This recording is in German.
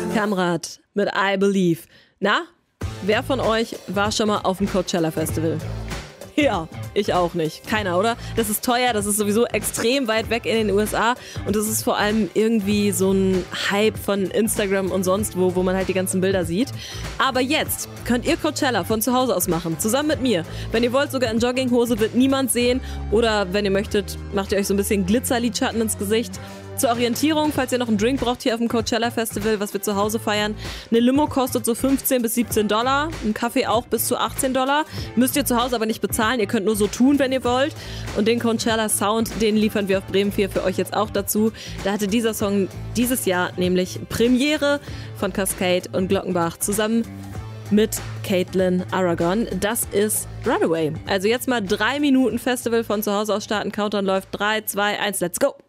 Kamrat mit I Believe. Na, wer von euch war schon mal auf dem Coachella Festival? Ja, ich auch nicht. Keiner, oder? Das ist teuer, das ist sowieso extrem weit weg in den USA und das ist vor allem irgendwie so ein Hype von Instagram und sonst wo man halt die ganzen Bilder sieht. Aber jetzt könnt ihr Coachella von zu Hause aus machen, zusammen mit mir. Wenn ihr wollt, sogar in Jogginghose, wird niemand sehen. Oder wenn ihr möchtet, macht ihr euch so ein bisschen Glitzerlidschatten ins Gesicht. Zur Orientierung, falls ihr noch einen Drink braucht hier auf dem Coachella Festival, was wir zu Hause feiern. Eine Limo kostet so $15 bis $17, ein Kaffee auch bis zu $18. Müsst ihr zu Hause aber nicht bezahlen, ihr könnt nur so tun, wenn ihr wollt. Und den Coachella Sound, den liefern wir auf Bremen 4 für euch jetzt auch dazu. Da hatte dieser Song dieses Jahr nämlich Premiere von Cascade und Glockenbach zusammen mit Caitlin Aragon. Das ist Runaway. Also jetzt mal 3 Minuten Festival von zu Hause aus starten. Countdown läuft 3, 2, 1, let's go!